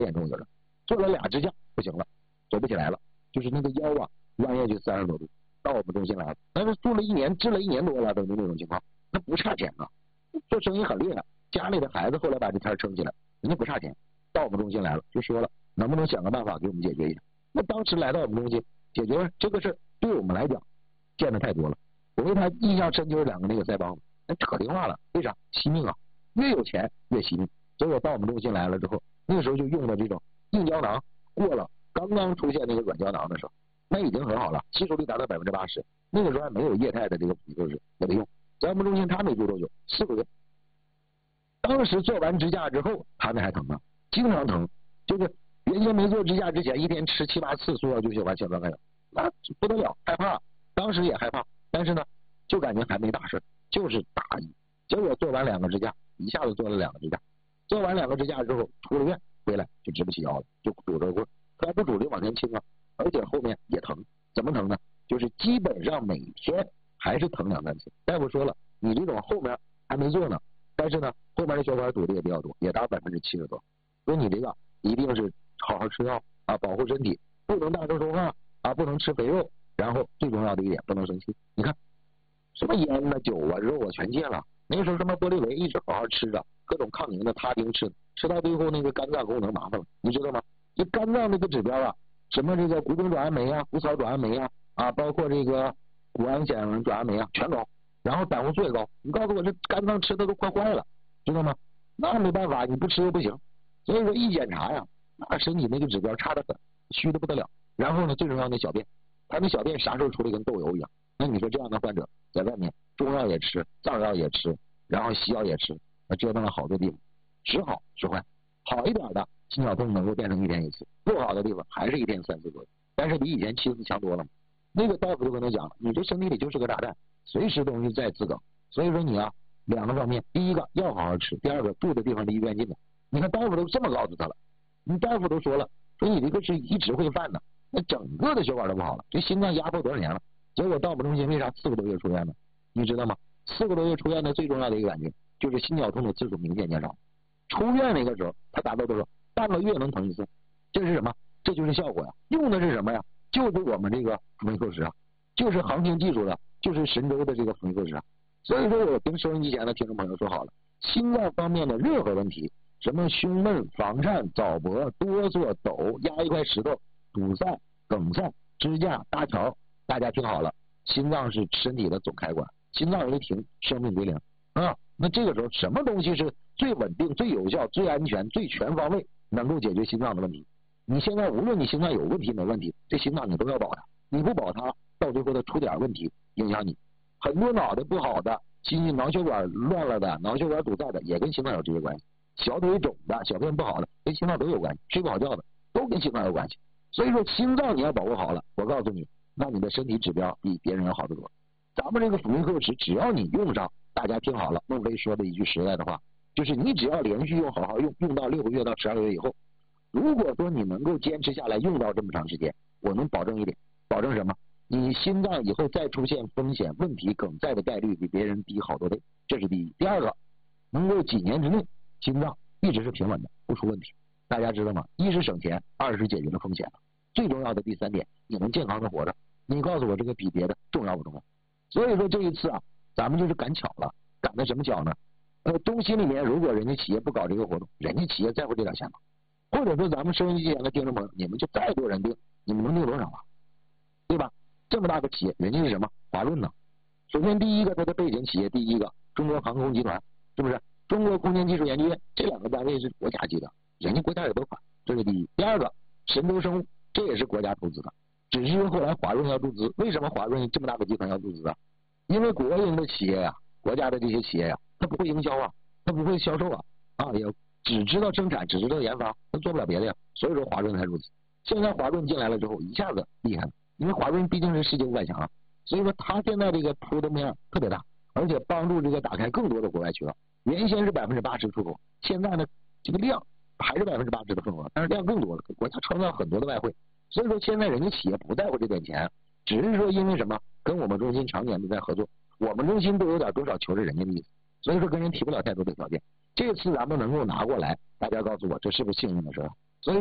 严重有人做了2支架不行了，走不起来了，就是那个腰啊弯下去30多度，到我们中心来了。但是做了1年，治了1年多了，都是那种情况，那不差钱啊，做生意很厉害，家里的孩子后来把这摊撑起来，人家不差钱，到我们中心来了，就说了能不能想个办法给我们解决一下。那当时来到我们中心解决这个事，对我们来讲见的太多了。我为他印象深就是2个那个腮帮子，那可听话了，为啥？惜命啊，越有钱越惜命。所以我到我们中心来了之后，那个时候就用的这种硬胶囊，过了刚刚出现那个软胶囊的时候，那已经很好了，吸收率达到80%。那个时候还没有液态的这个就是给他用，在我们中心他没做多久，4个月。当时做完支架之后，他那还疼呢，经常疼，就是原先没做支架之前，1天吃7、8次塑料救血完血栓干扰，那不得了，害怕，当时也害怕，但是呢，就感觉还没大事，就是大意。结果做完2个支架，一下子做了2个支架，做完2个支架之后，出了院回来就直不起腰了，就拄着棍，他不拄就往前倾啊，而且后面也疼，怎么疼呢？就是基本上每天还是疼2、3次。大夫说了，你这种后面还没做呢，但是呢，后面的血管堵的也比较多，也达70%多。说你这个一定是好好吃药啊，保护身体，不能大声说话啊，不能吃肥肉，然后最重要的一点不能生气。你看，什么烟啊、酒啊、肉啊全戒了。那个时候什么玻利维一直好好吃着，各种抗凝的他汀吃到最后那个肝脏功能麻烦了，你知道吗？这肝脏那个指标啊，什么这个谷丙转氨酶啊、谷草转氨酶啊，包括这个谷氨酰转氨酶啊，全高，然后胆固醇也高。你告诉我这肝脏吃的都快坏了，知道吗？那没办法，你不吃又不行。所以说一检查呀，那身体那个指标差得很，虚的不得了。然后呢，最重要的小便，他那小便啥时候出来跟豆油一样。那你说这样的患者在外面中药也吃，藏药也吃，然后西药也吃，那折腾了好多地方，时好时坏。好一点的心绞痛能够变成1天1次，不好的地方还是1天3次左右，但是比以前7次强多了嘛。那个大夫就跟他讲了，你这身体里就是个炸弹，随时都是在自梗。所以说你啊，2个方面，第一个要好好吃，第二个住的地方离医院近的。你看大夫都这么告诉他了，你大夫都说了，说你这个是一直会犯的，那整个的血管都不好了，这心脏压迫多少年了？结果到我们中心为啥4个多月出院呢？你知道吗？4个多月出院的最重要的一个感觉就是心绞痛的次数明显减少。出院那个时候他达到多少？半个月能疼1次，这是什么？这就是效果呀。用的是什么呀？就是我们这个辅酶克石啊，就是航天技术的，就是神舟的这个辅酶克石啊。所以说我跟收音机前的听众朋友说好了，心脏方面的任何问题，什么胸闷、房颤、早搏、哆嗦、抖、压一块石头、堵塞、梗塞、支架、搭桥，大家听好了，心脏是身体的总开关，心脏一停，生命归零啊。那这个时候什么东西是最稳定、最有效、最安全、最全方位能够解决心脏的问题？你现在无论你心脏有问题没问题，这心脏你都要保它，你不保它，到最后它出点问题影响你。很多脑袋不好的、心脑血管乱了的、脑血管堵塞的，也跟心脏有直接关系。小腿肿的、小便不好的，跟心脏都有关系。睡不好觉的，都跟心脏有关系。所以说心脏你要保护好了，我告诉你，那你的身体指标比别人要好得多。咱们这个辅酶克石，只要你用上，大家听好了，孟非说的一句实在的话，就是你只要连续用，好好用，用到6个月到12个月以后，如果说你能够坚持下来，用到这么长时间，我能保证一点，保证什么？你心脏以后再出现风险问题、梗塞的概率比别人低好多倍，这是第一。第二个，能够几年之内心脏一直是平稳的，不出问题。大家知道吗？一是省钱，二是解决了风险了。最重要的第3点，你能健康的活着。你告诉我这个比别的重要不重要？所以说这一次啊，咱们就是赶巧了，赶的什么巧呢？中心里面如果人家企业不搞这个活动，人家企业在乎这点钱吗？或者说咱们收音机前的听众朋友，你们就再多人订，你们能订多少啊？对吧？这么大个企业，人家是什么？华润呢？首先第一个，它的背景企业，第一个中国航空集团，是不是？中国空间技术研究院，这2个单位是国家级的，人家国家也都管，这是第一。第二个，神州生物，这也是国家投资的，只是后来华润要注资。为什么华润这么大个集团要注资啊？因为国营的企业呀，国家的这些企业呀，它不会营销啊，它不会销售啊，也只知道生产，只知道研发，它做不了别的呀。所以说华润才入资。现在华润进来了之后，一下子厉害了，因为华润毕竟是世界500强啊，所以说它现在这个铺的面特别大，而且帮助这个打开更多的国外渠道。原先是80%出口，现在呢这个量还是80%的份额，但是量更多了，给国家创造很多的外汇。所以说现在人家企业不在乎这点钱，只是说因为什么跟我们中心常年的在合作，我们中心都有点多少求着人家的意思，所以说跟人提不了太多的条件。这次咱们能够拿过来，大家告诉我这是不是幸运的事？